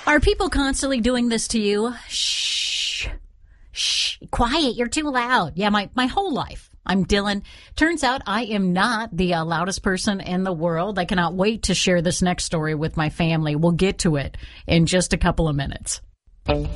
Are people constantly doing this to you? Shh. Shh. Quiet. You're too loud. Yeah, my whole life. I'm Dylan. Turns out I am not the loudest person in the world. I cannot wait to share this next story with my family. We'll get to it in just a couple of minutes.